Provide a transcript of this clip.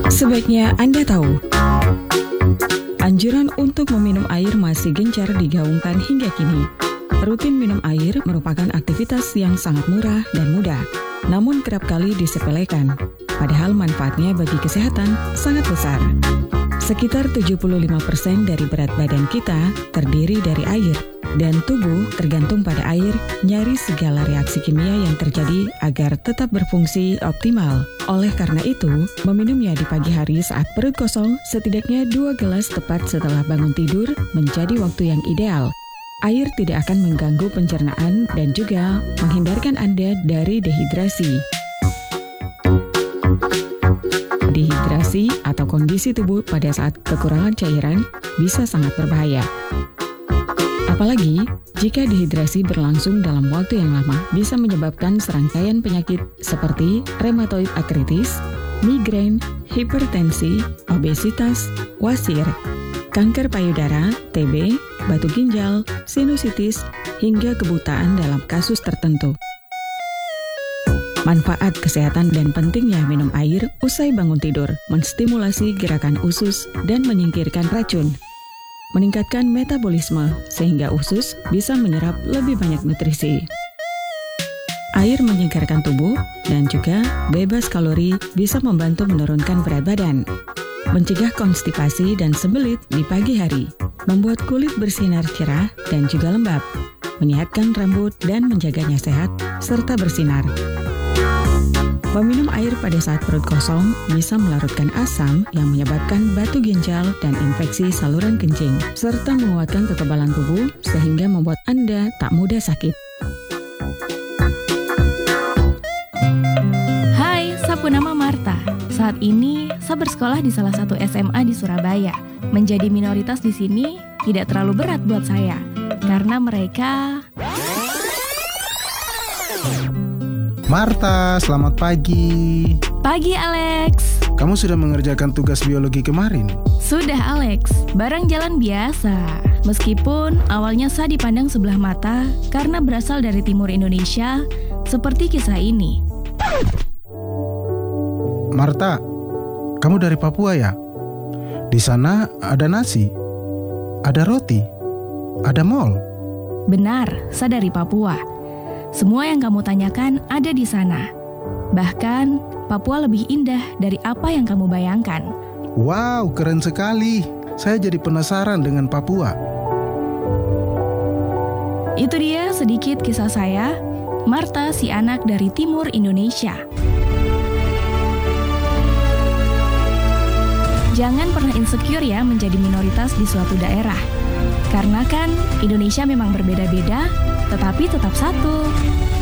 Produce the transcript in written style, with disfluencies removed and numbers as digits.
Sebaiknya Anda tahu, anjuran untuk meminum air masih gencar digaungkan hingga kini. Rutin minum air merupakan aktivitas yang sangat murah dan mudah, namun kerap kali disepelekan. Padahal manfaatnya bagi kesehatan sangat besar. Sekitar 75% dari berat badan kita terdiri dari air, dan tubuh tergantung pada air nyaris segala reaksi kimia yang terjadi agar tetap berfungsi optimal. Oleh karena itu, meminumnya di pagi hari saat perut kosong setidaknya 2 gelas tepat setelah bangun tidur menjadi waktu yang ideal. Air tidak akan mengganggu pencernaan dan juga menghindarkan Anda dari dehidrasi. Dehidrasi atau kondisi tubuh pada saat kekurangan cairan bisa sangat berbahaya. Apalagi jika dehidrasi berlangsung dalam waktu yang lama bisa menyebabkan serangkaian penyakit seperti rheumatoid arthritis, migrain, hipertensi, obesitas, wasir, kanker payudara, TB, batu ginjal, sinusitis, hingga kebutaan dalam kasus tertentu. Manfaat kesehatan dan pentingnya minum air usai bangun tidur, menstimulasi gerakan usus dan menyingkirkan racun. Meningkatkan metabolisme sehingga usus bisa menyerap lebih banyak nutrisi. Air menyegarkan tubuh dan juga bebas kalori bisa membantu menurunkan berat badan. Mencegah konstipasi dan sembelit di pagi hari. Membuat kulit bersinar cerah dan juga lembab. Menyehatkan rambut dan menjaganya sehat serta bersinar. Meminum air pada saat perut kosong bisa melarutkan asam yang menyebabkan batu ginjal dan infeksi saluran kencing, serta menguatkan kekebalan tubuh sehingga membuat Anda tak mudah sakit. Hai, sapu nama Marta. Saat ini, saya bersekolah di salah satu SMA di Surabaya. Menjadi minoritas di sini tidak terlalu berat buat saya, karena mereka... Marta, selamat pagi. Pagi, Alex. Kamu sudah mengerjakan tugas biologi kemarin? Sudah, Alex. Barang jalan biasa. Meskipun awalnya saya dipandang sebelah mata karena berasal dari timur Indonesia, seperti kisah ini. Marta, kamu dari Papua ya? Di sana ada nasi, ada roti, ada mall. Benar, saya dari Papua. Semua yang kamu tanyakan ada di sana. Bahkan, Papua lebih indah dari apa yang kamu bayangkan. Wow, keren sekali. Saya jadi penasaran dengan Papua. Itu dia sedikit kisah saya, Marta, si anak dari timur Indonesia. Jangan pernah insecure ya menjadi minoritas di suatu daerah. Karena kan Indonesia memang berbeda-beda, tetapi tetap satu.